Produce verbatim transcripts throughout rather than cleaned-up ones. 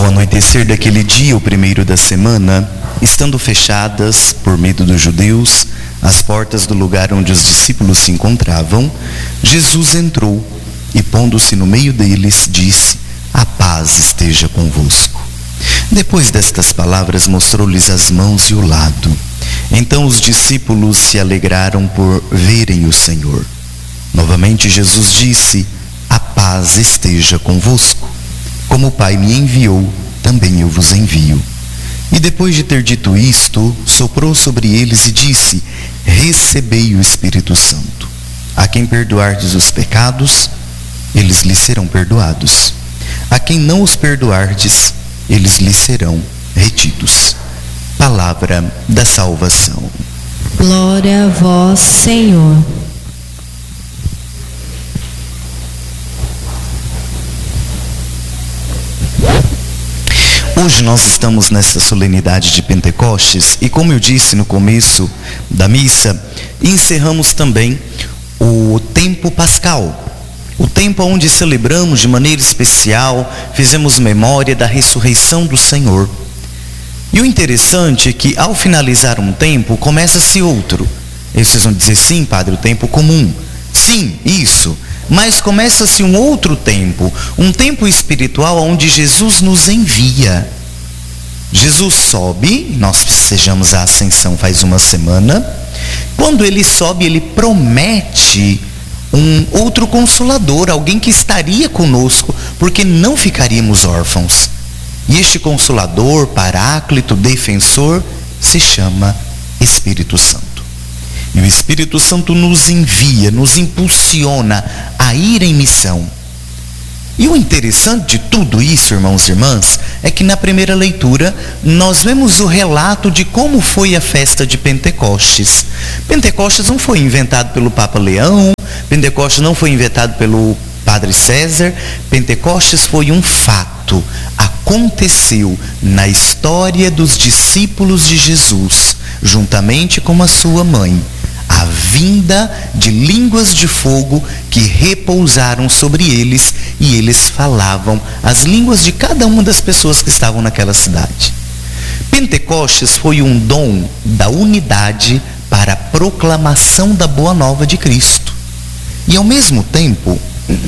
Ao anoitecer daquele dia, o primeiro da semana, estando fechadas, por medo dos judeus, as portas do lugar onde os discípulos se encontravam, Jesus entrou e, pondo-se no meio deles, disse: "A paz esteja convosco." Depois destas palavras, mostrou-lhes as mãos e o lado. Então os discípulos se alegraram por verem o Senhor. Novamente Jesus disse: "A paz esteja convosco. Como o Pai me enviou, também eu vos envio." E depois de ter dito isto, soprou sobre eles e disse: "Recebei o Espírito Santo. A quem perdoardes os pecados, eles lhes serão perdoados. A quem não os perdoardes, eles lhes serão retidos." Palavra da salvação. Glória a vós, Senhor. Hoje nós estamos nessa solenidade de Pentecostes e, como eu disse no começo da missa, encerramos também o tempo pascal, o tempo onde celebramos de maneira especial, fizemos memória da ressurreição do Senhor. E o interessante é que, ao finalizar um tempo, começa-se outro. E vocês vão dizer: "Sim, padre, o tempo comum." Sim, isso. Mas começa-se um outro tempo, um tempo espiritual onde Jesus nos envia. Jesus sobe, nós festejamos a ascensão faz uma semana. Quando ele sobe, ele promete um outro consolador, alguém que estaria conosco, porque não ficaríamos órfãos. E este consolador, paráclito, defensor, se chama Espírito Santo. E o Espírito Santo nos envia, nos impulsiona a ir em missão. E o interessante de tudo isso, irmãos e irmãs, é que na primeira leitura nós vemos o relato de como foi a festa de Pentecostes. Pentecostes não foi inventado pelo Papa Leão, Pentecostes não foi inventado pelo Padre César. Pentecostes foi um fato, aconteceu na história dos discípulos de Jesus, juntamente com a sua mãe. A vinda de línguas de fogo que repousaram sobre eles, e eles falavam as línguas de cada uma das pessoas que estavam naquela cidade. Pentecostes foi um dom da unidade para a proclamação da boa nova de Cristo. E ao mesmo tempo,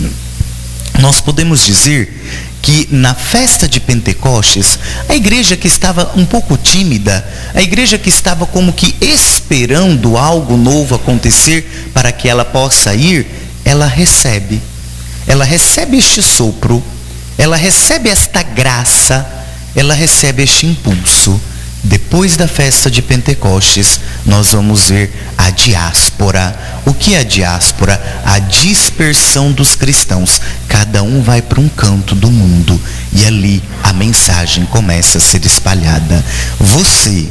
nós podemos dizer que na festa de Pentecostes, a igreja que estava um pouco tímida, a igreja que estava como que esperando algo novo acontecer para que ela possa ir, ela recebe. Ela recebe este sopro, ela recebe esta graça, ela recebe este impulso. Depois da festa de Pentecostes, nós vamos ver a diáspora. O que é a diáspora? A dispersão dos cristãos. Cada um vai para um canto do mundo e ali a mensagem começa a ser espalhada. Você,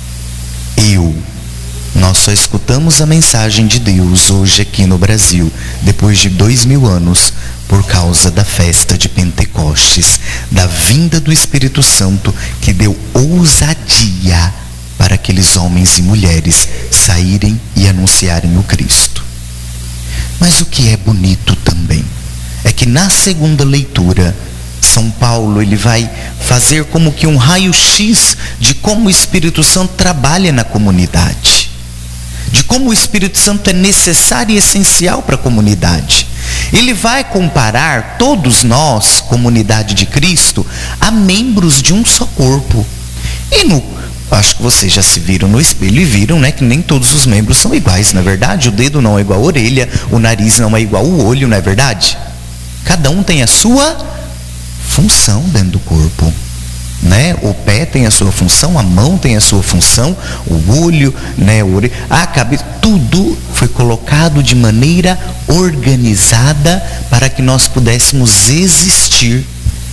eu, nós só escutamos a mensagem de Deus hoje aqui no Brasil, depois de dois mil anos, por causa da festa de Pentecostes, da vinda do Espírito Santo, que deu ousadia para aqueles homens e mulheres saírem e anunciarem o Cristo. Mas o que é bonito também é que na segunda leitura, São Paulo ele vai fazer como que um raio-x de como o Espírito Santo trabalha na comunidade, de como o Espírito Santo é necessário e essencial para a comunidade. Ele vai comparar todos nós, comunidade de Cristo, a membros de um só corpo. E no, acho que vocês já se viram no espelho e viram, né, que nem todos os membros são iguais, não é verdade? O dedo não é igual à orelha, o nariz não é igual ao olho, não é verdade? Cada um tem a sua função dentro do corpo, né? O pé tem a sua função, a mão tem a sua função, o olho, né, o orelha, a cabeça, tudo foi colocado de maneira organizada para que nós pudéssemos existir,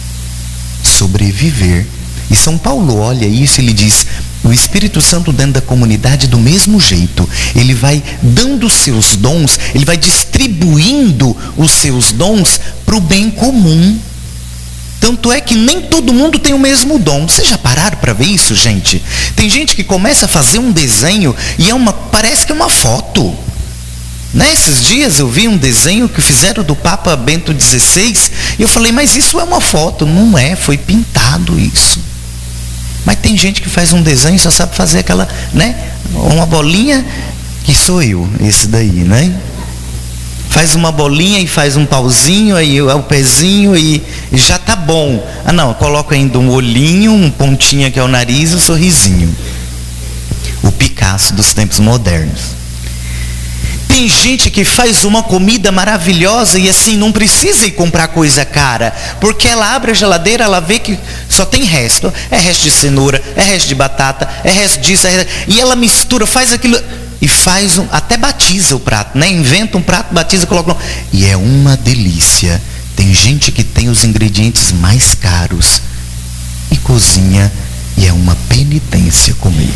sobreviver. E São Paulo olha isso e ele diz: o Espírito Santo dentro da comunidade do mesmo jeito, ele vai dando os seus dons, ele vai distribuindo os seus dons para o bem comum. Tanto é que nem todo mundo tem o mesmo dom. Vocês já pararam para ver isso, gente? Tem gente que começa a fazer um desenho e é uma, parece que é uma foto. Nesses dias eu vi um desenho que fizeram do Papa Bento dezesseis e eu falei, mas isso é uma foto. Não é, foi pintado isso. Mas tem gente que faz um desenho e só sabe fazer aquela, né? Uma bolinha, que sou eu, esse daí, né? Faz uma bolinha e faz um pauzinho, aí o pezinho e, e já tá bom. Ah não, coloca ainda um olhinho, um pontinha que é o nariz e um sorrisinho. O Picasso dos tempos modernos. Tem gente que faz uma comida maravilhosa e assim não precisa ir comprar coisa cara, porque ela abre a geladeira, ela vê que só tem resto, é resto de cenoura, é resto de batata, é resto disso, é resto... e ela mistura, faz aquilo e faz um, até batiza o prato, né? Inventa um prato, batiza, coloca, e é uma delícia. Tem gente que tem os ingredientes mais caros e cozinha e é uma penitência comer.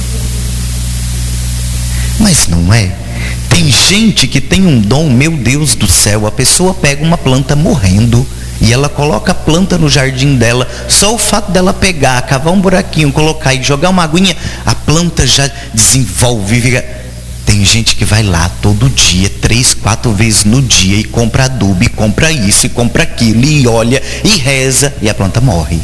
Mas não é? Tem gente que tem um dom, meu Deus do céu, a pessoa pega uma planta morrendo e ela coloca a planta no jardim dela, só o fato dela pegar, cavar um buraquinho, colocar e jogar uma aguinha, a planta já desenvolve. Fica... Tem gente que vai lá todo dia, três, quatro vezes no dia e compra adubo, e compra isso, e compra aquilo, e olha, e reza, e a planta morre.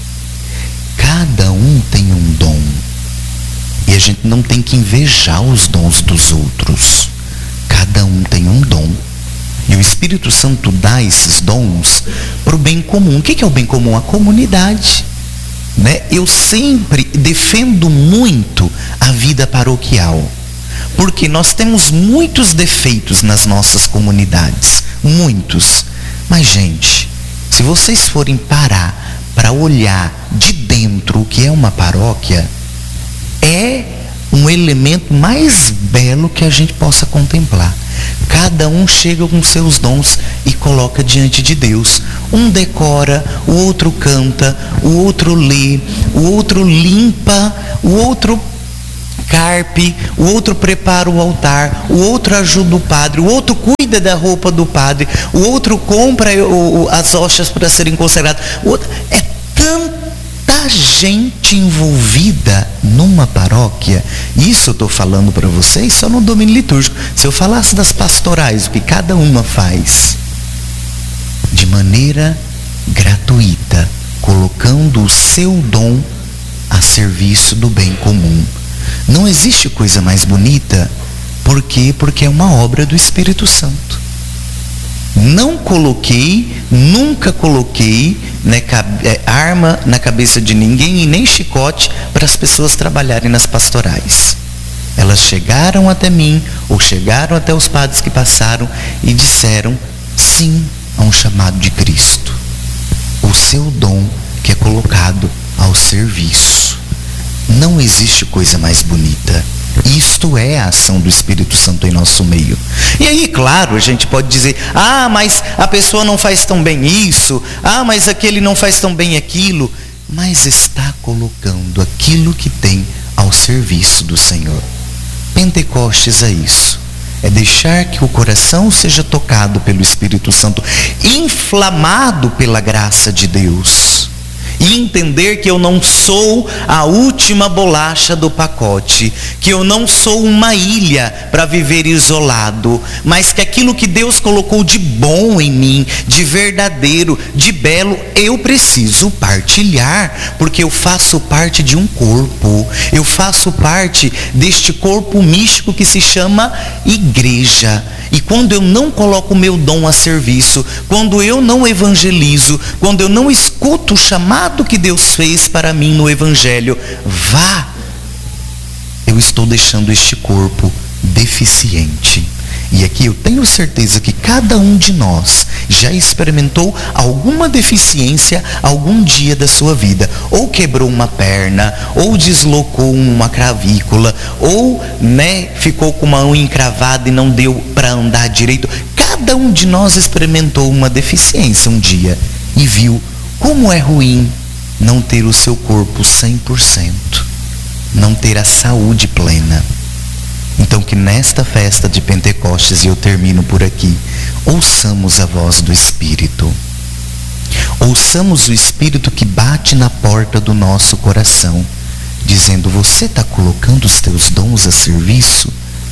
Cada um tem um dom. E a gente não tem que invejar os dons dos outros. Cada um tem um dom. E o Espírito Santo dá esses dons para o bem comum. O que é o bem comum? A comunidade. Né? Eu sempre defendo muito a vida paroquial. Porque nós temos muitos defeitos nas nossas comunidades. Muitos. Mas, gente, se vocês forem parar para olhar de dentro o que é uma paróquia, é um elemento mais belo que a gente possa contemplar. Cada um chega com seus dons e coloca diante de Deus. Um decora, o outro canta, o outro lê, o outro limpa, o outro carpe, o outro prepara o altar, o outro ajuda o padre, o outro cuida da roupa do padre, o outro compra o, o, as hóstias para serem consagradas. O outro, é tanta gente envolvida numa paróquia. Isso eu estou falando para vocês só no domínio litúrgico. Se eu falasse das pastorais, o que cada uma faz de maneira gratuita, colocando o seu dom a serviço do bem comum, não existe coisa mais bonita. Por quê? Porque é uma obra do Espírito Santo. Não coloquei, nunca coloquei né, arma na cabeça de ninguém e nem chicote para as pessoas trabalharem nas pastorais. Elas chegaram até mim, ou chegaram até os padres que passaram e disseram sim a um chamado de Cristo. O seu dom que é colocado ao serviço. Não existe coisa mais bonita. Isto é a ação do Espírito Santo em nosso meio. E aí, claro, a gente pode dizer, ah, mas a pessoa não faz tão bem isso, ah, mas aquele não faz tão bem aquilo, mas está colocando aquilo que tem ao serviço do Senhor. Pentecostes é isso. É deixar que o coração seja tocado pelo Espírito Santo, inflamado pela graça de Deus. E entender que eu não sou a última bolacha do pacote, que eu não sou uma ilha para viver isolado, mas que aquilo que Deus colocou de bom em mim, de verdadeiro, de belo, eu preciso partilhar, porque eu faço parte de um corpo, eu faço parte deste corpo místico que se chama igreja. E quando eu não coloco o meu dom a serviço, quando eu não evangelizo, quando eu não escuto o chamado que Deus fez para mim no Evangelho, vá, eu estou deixando este corpo deficiente. E aqui eu tenho certeza que cada um de nós já experimentou alguma deficiência algum dia da sua vida. Ou quebrou uma perna, ou deslocou uma clavícula, ou né, ficou com uma unha encravada e não deu para andar direito. Cada um de nós experimentou uma deficiência um dia e viu como é ruim não ter o seu corpo cem por cento, não ter a saúde plena. Então que nesta festa de Pentecostes, e eu termino por aqui, ouçamos a voz do Espírito. Ouçamos o Espírito que bate na porta do nosso coração, dizendo, você está colocando os teus dons a serviço?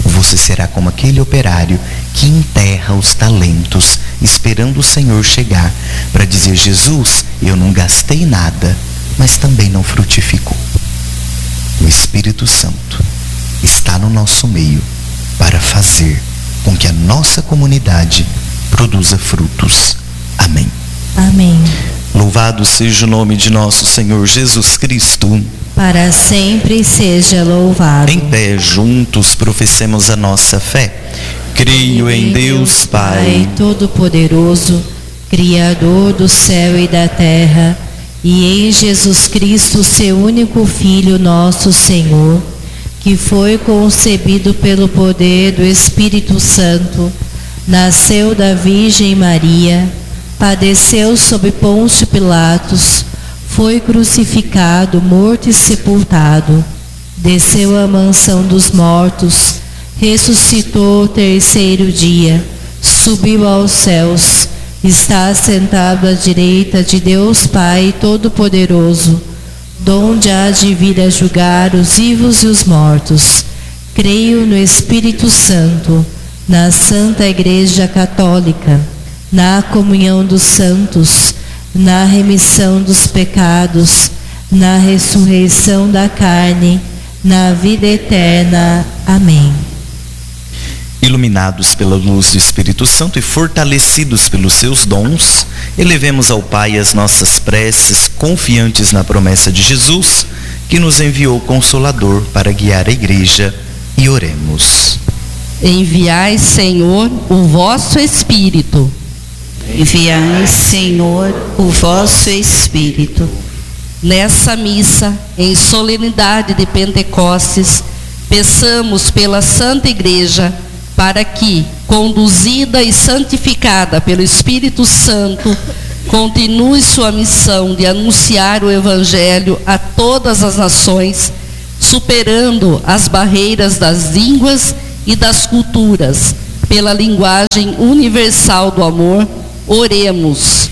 Você será como aquele operário que enterra os talentos, esperando o Senhor chegar para dizer: Jesus, eu não gastei nada, mas também não frutificou. O Espírito Santo está no nosso meio para fazer com que a nossa comunidade produza frutos. Amém. Amém. Louvado seja o nome de nosso Senhor Jesus Cristo. Para sempre seja louvado. Em pé, juntos, professemos a nossa fé. Creio em Deus Pai Todo-Poderoso, Criador do céu e da terra, e em Jesus Cristo, seu único Filho, nosso Senhor, que foi concebido pelo poder do Espírito Santo, nasceu da Virgem Maria, padeceu sob Pôncio Pilatos, foi crucificado, morto e sepultado, desceu à mansão dos mortos, ressuscitou o terceiro dia, subiu aos céus, está assentado à direita de Deus Pai Todo-Poderoso, donde há de vir a julgar os vivos e os mortos. Creio no Espírito Santo, na Santa Igreja Católica, na comunhão dos santos, na remissão dos pecados, na ressurreição da carne, na vida eterna. Amém. Iluminados pela luz do Espírito Santo e fortalecidos pelos seus dons, elevemos ao Pai as nossas preces, confiantes na promessa de Jesus, que nos enviou o Consolador para guiar a Igreja, e oremos. Enviai, Senhor, o vosso Espírito. Enviai, Senhor, o vosso Espírito. Nessa missa, em solenidade de Pentecostes, peçamos pela Santa Igreja, para que, conduzida e santificada pelo Espírito Santo, continue sua missão de anunciar o Evangelho a todas as nações, superando as barreiras das línguas e das culturas, pela linguagem universal do amor. Oremos.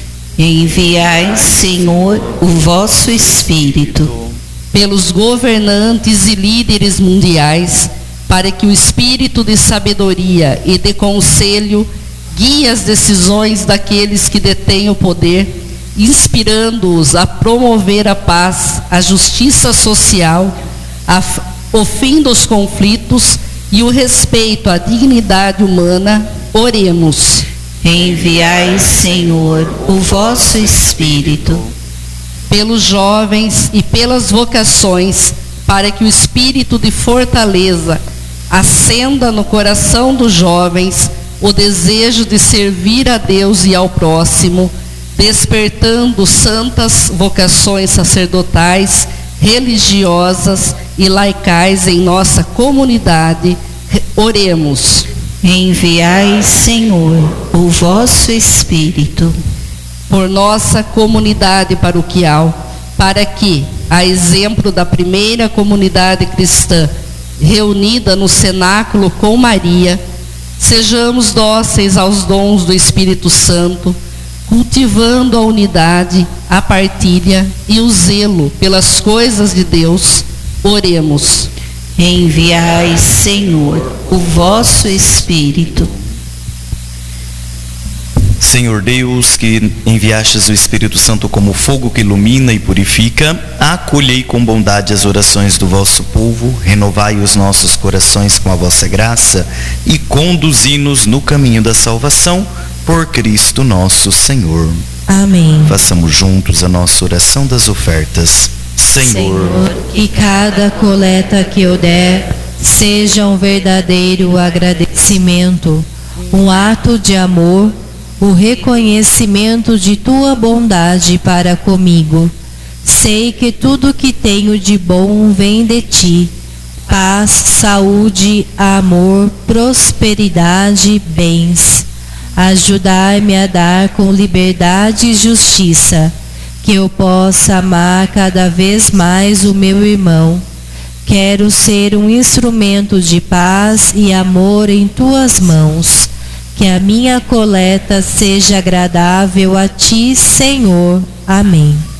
Enviai, Senhor, o vosso Espírito. Pelos governantes e líderes mundiais, para que o espírito de sabedoria e de conselho guie as decisões daqueles que detêm o poder, inspirando-os a promover a paz, a justiça social, a, o fim dos conflitos e o respeito à dignidade humana. Oremos. Enviai, Senhor, o vosso Espírito. Pelos jovens e pelas vocações, para que o espírito de fortaleza acenda no coração dos jovens o desejo de servir a Deus e ao próximo, despertando santas vocações sacerdotais, religiosas e laicais em nossa comunidade. Oremos. Enviai, Senhor, o vosso Espírito. Por nossa comunidade paroquial, para que, a exemplo da primeira comunidade cristã reunida no cenáculo com Maria, sejamos dóceis aos dons do Espírito Santo, cultivando a unidade, a partilha e o zelo pelas coisas de Deus. Oremos. Enviai, Senhor, o vosso Espírito. Senhor Deus, que enviastes o Espírito Santo como fogo que ilumina e purifica, acolhei com bondade as orações do vosso povo, renovai os nossos corações com a vossa graça e conduzi-nos no caminho da salvação, por Cristo nosso Senhor. Amém. Façamos juntos a nossa oração das ofertas. Senhor, Senhor, que cada coleta que eu der seja um verdadeiro agradecimento, um ato de amor, o reconhecimento de tua bondade para comigo. Sei que tudo que tenho de bom vem de ti. Paz, saúde, amor, prosperidade, bens. Ajudai-me a dar com liberdade e justiça, que eu possa amar cada vez mais o meu irmão. Quero ser um instrumento de paz e amor em tuas mãos. Que a minha coleta seja agradável a ti, Senhor. Amém.